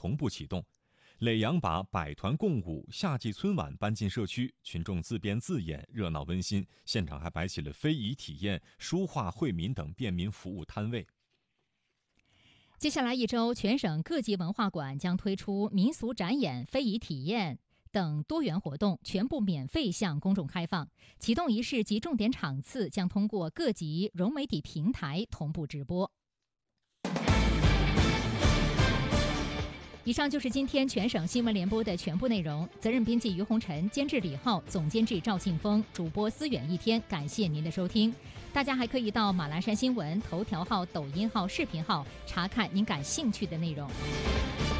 同步启动。耒阳把百团共舞、夏季春晚搬进社区，群众自编自演，热闹温馨。现场还摆起了非遗体验、书画惠民等便民服务摊位。 接下来一周，全省各级文化馆将推出民俗展演、非遗体验等多元活动，全部免费向公众开放。启动仪式及重点场次将通过各级融媒体平台同步直播。以上就是今天全省新闻联播的全部内容。责任编辑于红尘，监制李浩，总监制赵庆峰，主播思远一天。感谢您的收听。大家还可以到马栏山新闻头条号、抖音号、视频号查看您感兴趣的内容。